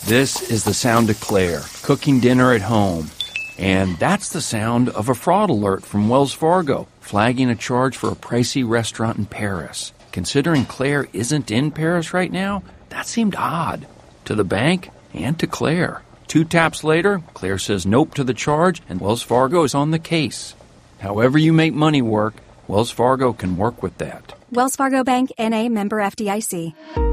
This is the sound of Claire, cooking dinner at home. And that's the sound of a fraud alert from Wells Fargo, flagging a charge for a pricey restaurant in Paris. Considering Claire isn't in Paris right now, that seemed odd. To the bank and to Claire. 2 taps later, Claire says nope to the charge, and Wells Fargo is on the case. However you make money work, Wells Fargo can work with that. Wells Fargo Bank, N.A., member FDIC.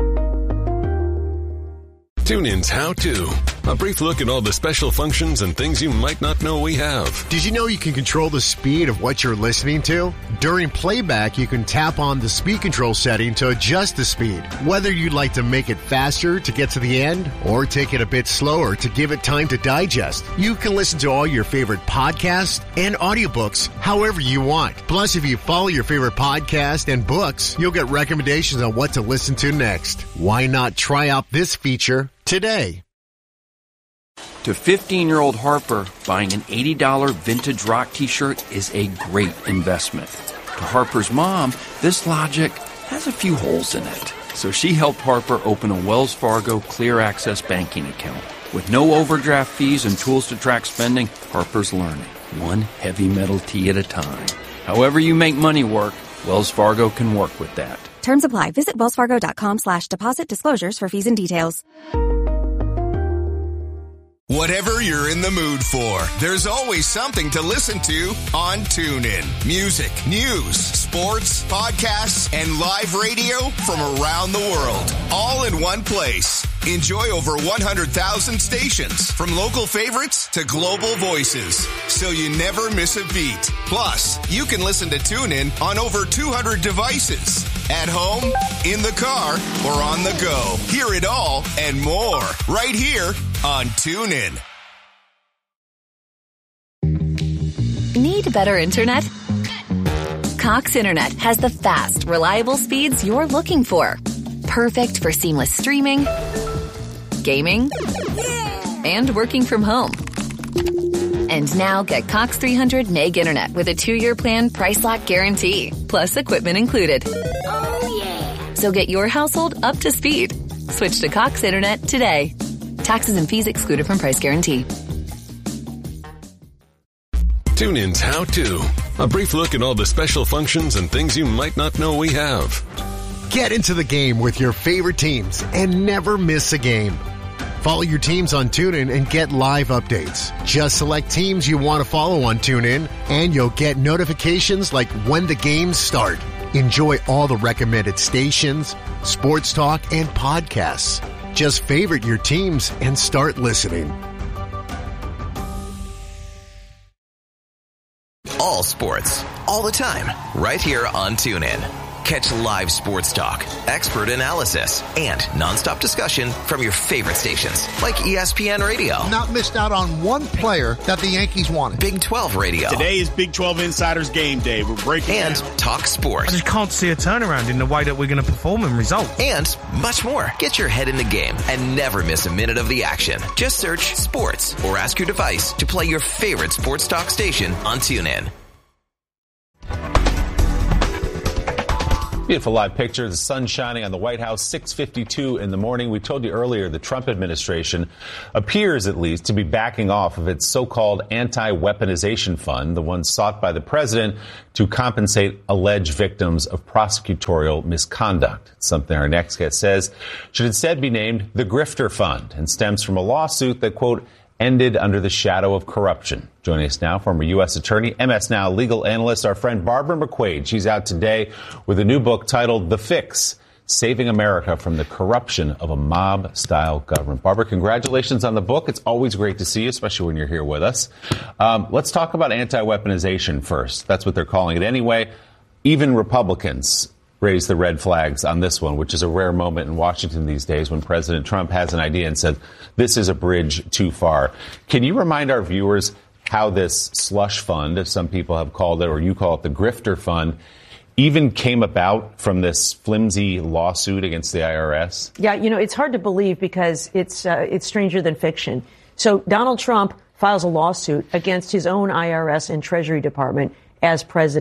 TuneIn's How To. A brief look at all the special functions and things you might not know we have. Did you know you can control the speed of what you're listening to? During playback, you can tap on the speed control setting to adjust the speed. Whether you'd like to make it faster to get to the end or take it a bit slower to give it time to digest, you can listen to all your favorite podcasts and audiobooks however you want. Plus, if you follow your favorite podcast and books, you'll get recommendations on what to listen to next. Why not try out this feature today? To 15-year-old Harper, buying an $80 vintage rock t-shirt is a great investment. To Harper's mom, this logic has a few holes in it. So she helped Harper open a Wells Fargo Clear Access banking account. With no overdraft fees and tools to track spending, Harper's learning, one heavy metal tea at a time. However you make money work, Wells Fargo can work with that. Terms apply. Visit wellsfargo.com/deposit disclosures for fees and details. Whatever you're in the mood for, there's always something to listen to on TuneIn. Music, news, sports, podcasts, and live radio from around the world, all in one place. Enjoy over 100,000 stations, from local favorites to global voices, so you never miss a beat. Plus, you can listen to TuneIn on over 200 devices. At home, in the car, or on the go. Hear it all and more right here on TuneIn. Need better internet? Cox Internet has the fast, reliable speeds you're looking for. Perfect for seamless streaming, gaming, and working from home. And now get Cox 300 meg internet with a 2-year plan, price lock guarantee, plus equipment included. Oh, yeah. So get your household up to speed. Switch to Cox Internet today. Taxes and fees excluded from price guarantee. TuneIn's How To. A brief look at all the special functions and things you might not know we have. Get into the game with your favorite teams and never miss a game. Follow your teams on TuneIn and get live updates. Just select teams you want to follow on TuneIn, and you'll get notifications like when the games start. Enjoy all the recommended stations, sports talk, and podcasts. Just favorite your teams and start listening. All sports, all the time, right here on TuneIn. Catch live sports talk, expert analysis, and nonstop discussion from your favorite stations, like ESPN Radio. Not missed out on one player that the Yankees wanted. Big 12 Radio. Today is Big 12 Insiders Game Day. We're breaking and down. Talk Sports. I just can't see a turnaround in the way that we're going to perform and result. And much more. Get your head in the game and never miss a minute of the action. Just search sports or ask your device to play your favorite sports talk station on TuneIn. Beautiful live picture. The sun shining on the White House, 6:52 in the morning. We told you earlier the Trump administration appears, at least, to be backing off of its so-called anti-weaponization fund, the one sought by the president to compensate alleged victims of prosecutorial misconduct. It's something our next guest says should instead be named the Grifter Fund and stems from a lawsuit that, quote, ended under the shadow of corruption. Joining us now, former U.S. Attorney, MS Now legal analyst, our friend Barbara McQuade. She's out today with a new book titled The Fix, Saving America from the Corruption of a Mob-Style Government. Barbara, congratulations on the book. It's always great to see you, especially when you're here with us. Let's talk about anti-weaponization first. That's what they're calling it anyway. Even Republicans raised the red flags on this one, which is a rare moment in Washington these days when President Trump has an idea and said, this is a bridge too far. Can you remind our viewers how this slush fund, as some people have called it, or you call it the Grifter Fund, even came about from this flimsy lawsuit against the IRS? Yeah, you know, it's hard to believe because it's stranger than fiction. So Donald Trump files a lawsuit against his own IRS and Treasury Department as president.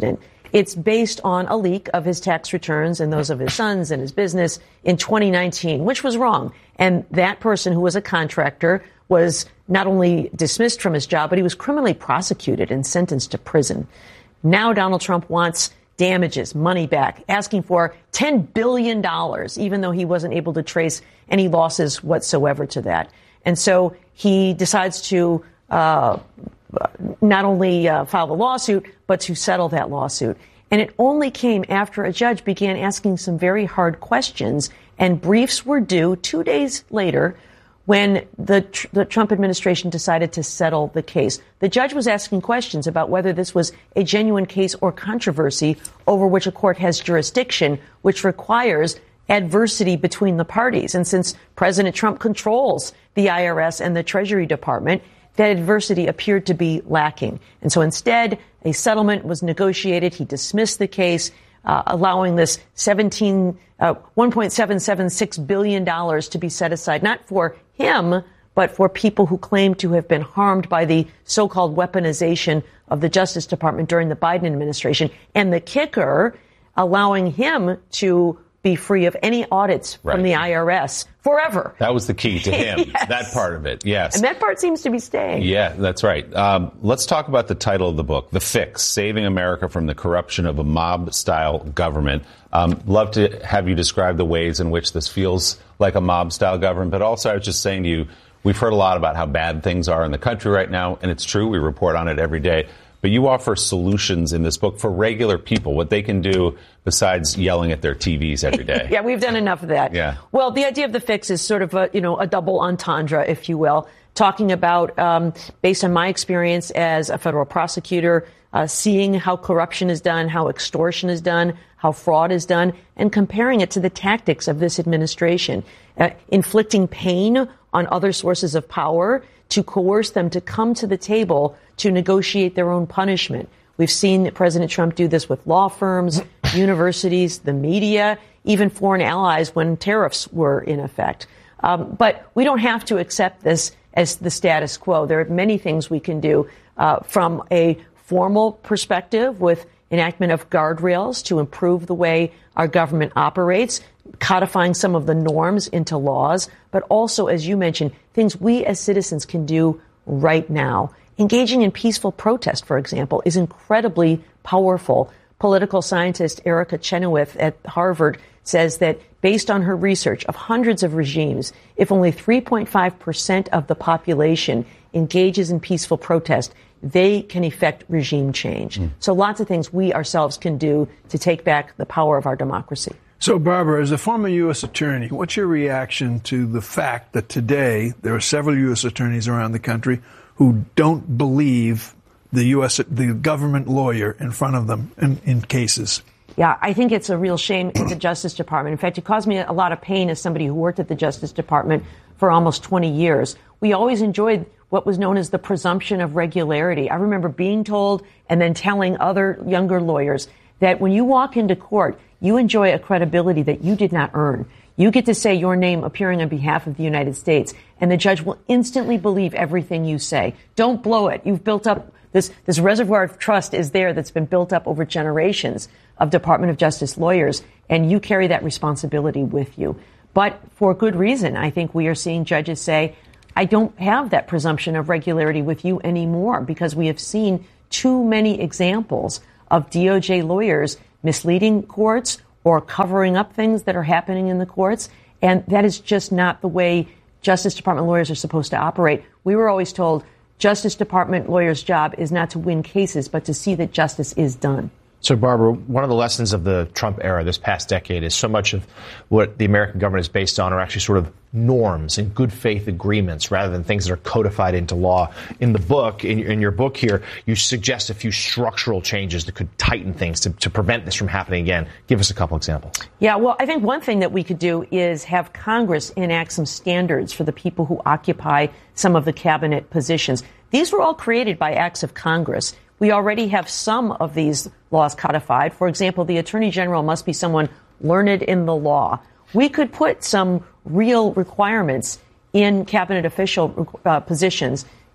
It's based on a leak of his tax returns and those of his sons and his business in 2019, which was wrong. And that person, who was a contractor, was not only dismissed from his job, but he was criminally prosecuted and sentenced to prison. Now Donald Trump wants damages, money back, asking for $10 billion, even though he wasn't able to trace any losses whatsoever to that. And so he decides to not only file the lawsuit, but to settle that lawsuit. And it only came after a judge began asking some very hard questions, and briefs were due 2 days later when the Trump administration decided to settle the case. The judge was asking questions about whether this was a genuine case or controversy over which a court has jurisdiction, which requires adversity between the parties. And since President Trump controls the IRS and the Treasury Department, that adversity appeared to be lacking. And so instead, a settlement was negotiated. He dismissed the case, allowing this $1.776 billion to be set aside, not for him, but for people who claim to have been harmed by the so-called weaponization of the Justice Department during the Biden administration. And the kicker, allowing him to be free of any audits from the IRS forever. That was the key to him, Yes. that part of it, yes. And that part seems to be staying. Yeah, that's right. Let's talk about the title of the book, The Fix, Saving America from the Corruption of a Mob-Style Government. Love to have you describe the ways in which this feels like a mob-style government, but also I was just saying to you, we've heard a lot about how bad things are in the country right now, and it's true, we report on it every day. But you offer solutions in this book for regular people, what they can do besides yelling at their TVs every day. Yeah, we've done enough of that. Yeah. Well, the idea of the fix is sort of a double entendre, if you will, talking about, based on my experience as a federal prosecutor, seeing how corruption is done, how extortion is done, how fraud is done, and comparing it to the tactics of this administration, inflicting pain on other sources of power to coerce them to come to the table to negotiate their own punishment. We've seen President Trump do this with law firms, universities, the media, even foreign allies when tariffs were in effect. But we don't have to accept this as the status quo. There are many things we can do from a formal perspective with enactment of guardrails to improve the way our government operates, codifying some of the norms into laws, but also, as you mentioned, things we as citizens can do right now. Engaging in peaceful protest, for example, is incredibly powerful. Political scientist Erica Chenoweth at Harvard says that based on her research of hundreds of regimes, if only 3.5% of the population engages in peaceful protest, they can effect regime change. So lots of things we ourselves can do to take back the power of our democracy. So, Barbara, as a former U.S. attorney, what's your reaction to the fact that today there are several U.S. attorneys around the country who don't believe the government lawyer in front of them in cases? Yeah, I think it's a real shame at the Justice Department. In fact, it caused me a lot of pain as somebody who worked at the Justice Department for almost 20 years. We always enjoyed what was known as the presumption of regularity. I remember being told and then telling other younger lawyers that when you walk into court, you enjoy a credibility that you did not earn. You get to say your name appearing on behalf of the United States, and the judge will instantly believe everything you say. Don't blow it. You've built up this reservoir of trust is there that's been built up over generations of Department of Justice lawyers, and you carry that responsibility with you. But for good reason, I think we are seeing judges say, I don't have that presumption of regularity with you anymore, because we have seen too many examples of DOJ lawyers misleading courts or covering up things that are happening in the courts. And that is just not the way Justice Department lawyers are supposed to operate. We were always told Justice Department lawyers' job is not to win cases, but to see that justice is done. So, Barbara, one of the lessons of the Trump era this past decade is so much of what the American government is based on are actually sort of norms and good faith agreements rather than things that are codified into law. In the book, in your book here, you suggest a few structural changes that could tighten things to prevent this from happening again. Give us a couple examples. Yeah, well, I think one thing that we could do is have Congress enact some standards for the people who occupy some of the cabinet positions. These were all created by acts of Congress. We already have some of these laws codified. For example, the Attorney General must be someone learned in the law. We could put some real requirements in cabinet official positions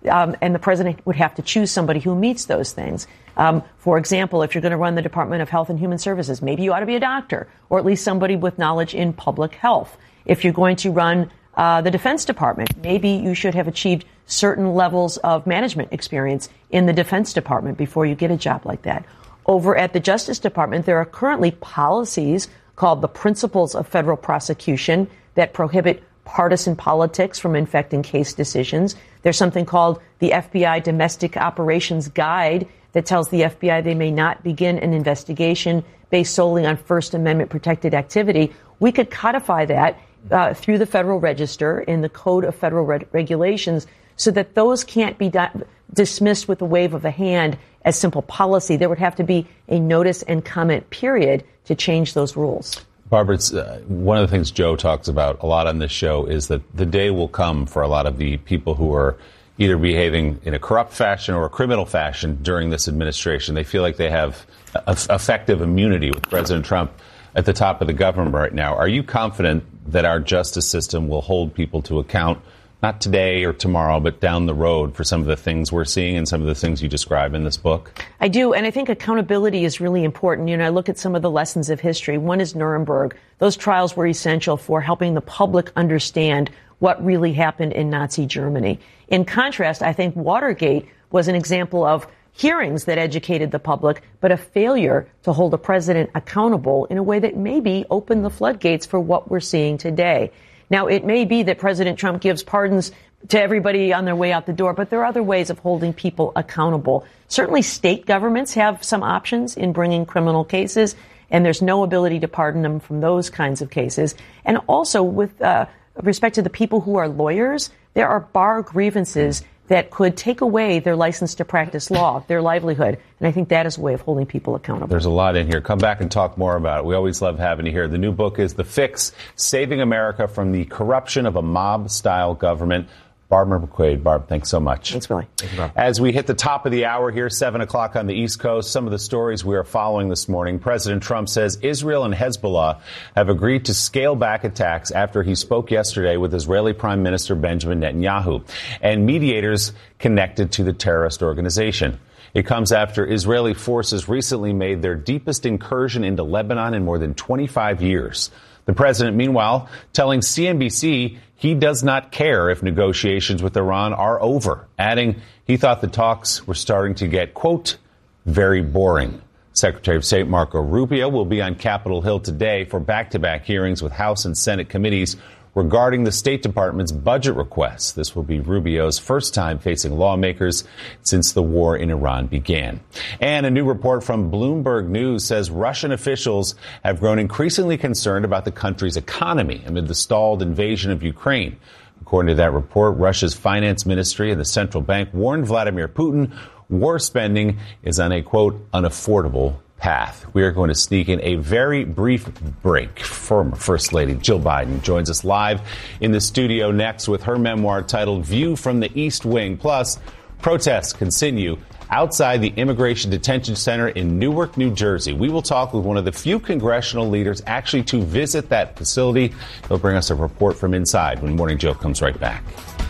and the president would have to choose somebody who meets those things. For example, if you're going to run the Department of Health and Human Services, maybe you ought to be a doctor or at least somebody with knowledge in public health. If you're going to run the Defense Department, maybe you should have achieved certain levels of management experience in the Defense Department before you get a job like that. Over at the Justice Department, there are currently policies called the Principles of Federal Prosecution that prohibit partisan politics from infecting case decisions. There's something called the FBI Domestic Operations Guide that tells the FBI they may not begin an investigation based solely on First Amendment protected activity. We could codify that through the Federal Register in the Code of Federal Regulations so that those can't be dismissed with a wave of a hand as simple policy. There would have to be a notice and comment period to change those rules. Barbara, it's, one of the things Joe talks about a lot on this show is that the day will come for a lot of the people who are either behaving in a corrupt fashion or a criminal fashion during this administration. They feel like they have effective immunity with President Trump at the top of the government right now. Are you confident that our justice system will hold people to account, not today or tomorrow, but down the road for some of the things we're seeing and some of the things you describe in this book? I do, and I think accountability is really important. You know, I look at some of the lessons of history. One is Nuremberg. Those trials were essential for helping the public understand what really happened in Nazi Germany. In contrast, I think Watergate was an example of hearings that educated the public, but a failure to hold a president accountable in a way that maybe opened the floodgates for what we're seeing today. Now, it may be that President Trump gives pardons to everybody on their way out the door, but there are other ways of holding people accountable. Certainly state governments have some options in bringing criminal cases, and there's no ability to pardon them from those kinds of cases. And also with respect to the people who are lawyers, there are bar grievances that could take away their license to practice law, their livelihood. And I think that is a way of holding people accountable. There's a lot in here. Come back and talk more about it. We always love having you here. The new book is The Fix, Saving America from the Corruption of a Mob-Style Government. Barbara McQuade. Barb, thanks so much. Thanks, Billy. As we hit the top of the hour here, 7 o'clock on the East Coast, some of the stories we are following this morning. President Trump says Israel and Hezbollah have agreed to scale back attacks after he spoke yesterday with Israeli Prime Minister Benjamin Netanyahu and mediators connected to the terrorist organization. It comes after Israeli forces recently made their deepest incursion into Lebanon in more than 25 years. The president, meanwhile, telling CNBC he does not care if negotiations with Iran are over, adding he thought the talks were starting to get, quote, very boring. Secretary of State Marco Rubio will be on Capitol Hill today for back-to-back hearings with House and Senate committees regarding the State Department's budget requests. This will be Rubio's first time facing lawmakers since the war in Iran began. And a new report from Bloomberg News says Russian officials have grown increasingly concerned about the country's economy amid the stalled invasion of Ukraine. According to that report, Russia's finance ministry and the central bank warned Vladimir Putin war spending is on a, quote, unaffordable path. We are going to sneak in a very brief break. Former First Lady Jill Biden joins us live in the studio next with her memoir titled View from the East Wing. Plus, protests continue outside the Immigration Detention Center in Newark, New Jersey. We will talk with one of the few congressional leaders actually to visit that facility. He'll bring us a report from inside when Morning Joe comes right back.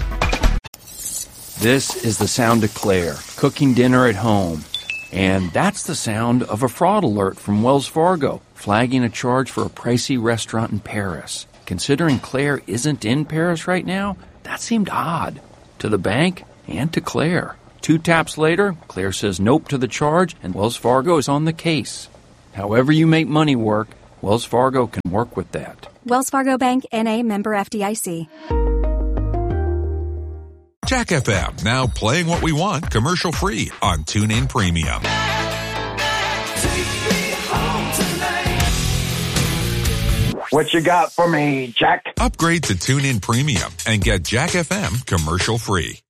This is the sound of Claire cooking dinner at home. And that's the sound of a fraud alert from Wells Fargo, flagging a charge for a pricey restaurant in Paris. Considering Claire isn't in Paris right now, that seemed odd to the bank and to Claire. 2 taps later, Claire says nope to the charge, and Wells Fargo is on the case. However you make money work, Wells Fargo can work with that. Wells Fargo Bank, N.A., member FDIC. Jack FM, now playing what we want commercial-free on TuneIn Premium. What you got for me, Jack? Upgrade to TuneIn Premium and get Jack FM commercial-free.